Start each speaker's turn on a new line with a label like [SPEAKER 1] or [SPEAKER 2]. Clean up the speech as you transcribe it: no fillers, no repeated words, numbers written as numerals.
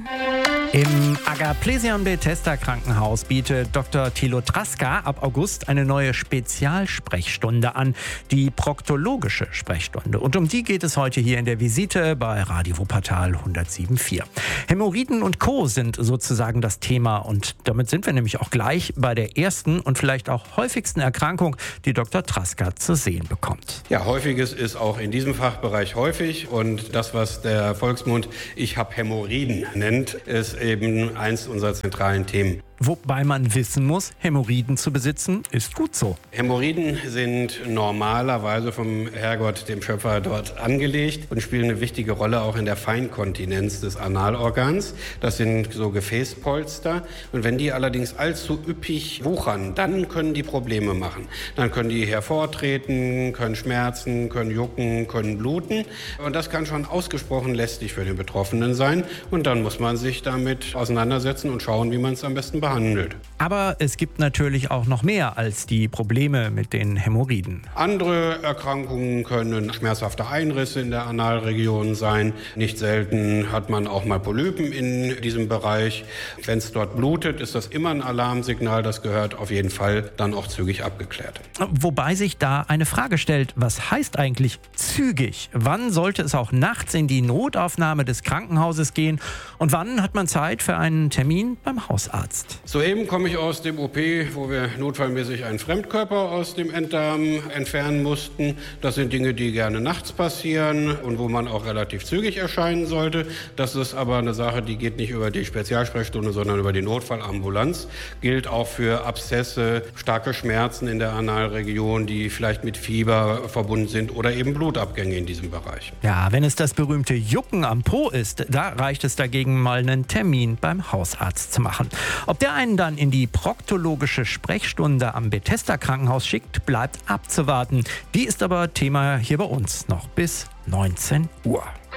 [SPEAKER 1] Im Agaplesiam Bethesda Krankenhaus bietet Dr. Thilo Traska ab August eine neue Spezialsprechstunde an, die proktologische Sprechstunde. Und um die geht es heute hier in der Visite bei Radio Wuppertal 107.4. Hämorrhoiden und Co. sind sozusagen das Thema und damit sind wir nämlich auch gleich bei der ersten und vielleicht auch häufigsten Erkrankung, die Dr. Traska zu sehen bekommt.
[SPEAKER 2] Ja, häufiges ist auch in diesem Fachbereich häufig und das, was der Volksmund "Ich hab Hämorrhoiden" nennt, ist eben eins unserer zentralen Themen.
[SPEAKER 1] Wobei man wissen muss, Hämorrhoiden zu besitzen, ist gut so.
[SPEAKER 2] Hämorrhoiden sind normalerweise vom Herrgott, dem Schöpfer, dort angelegt und spielen eine wichtige Rolle auch in der Feinkontinenz des Analorgans. Das sind so Gefäßpolster. Und wenn die allerdings allzu üppig wuchern, dann können die Probleme machen. Dann können die hervortreten, können schmerzen, können jucken, können bluten. Und das kann schon ausgesprochen lästig für den Betroffenen sein. Und dann muss man sich damit auseinandersetzen und schauen, wie man es am besten behandelt.
[SPEAKER 1] Aber es gibt natürlich auch noch mehr als die Probleme mit den Hämorrhoiden.
[SPEAKER 2] Andere Erkrankungen können schmerzhafte Einrisse in der Analregion sein. Nicht selten hat man auch mal Polypen in diesem Bereich. Wenn es dort blutet, ist das immer ein Alarmsignal. Das gehört auf jeden Fall dann auch zügig abgeklärt.
[SPEAKER 1] Wobei sich da eine Frage stellt, was heißt eigentlich zügig? Wann sollte es auch nachts in die Notaufnahme des Krankenhauses gehen? Und wann hat man Zeit für einen Termin beim Hausarzt?
[SPEAKER 2] Soeben komme ich aus dem OP, wo wir notfallmäßig einen Fremdkörper aus dem Enddarm entfernen mussten. Das sind Dinge, die gerne nachts passieren und wo man auch relativ zügig erscheinen sollte. Das ist aber eine Sache, die geht nicht über die Spezialsprechstunde, sondern über die Notfallambulanz. Gilt auch für Abszesse, starke Schmerzen in der Analregion, die vielleicht mit Fieber verbunden sind oder eben Blutabgänge in diesem Bereich.
[SPEAKER 1] Ja, wenn es das berühmte Jucken am Po ist, da reicht es dagegen mal einen Termin beim Hausarzt zu machen. Ob der einen dann in die proktologische Sprechstunde am Bethesda Krankenhaus schickt, bleibt abzuwarten. Die ist aber Thema hier bei uns noch bis 19 Uhr.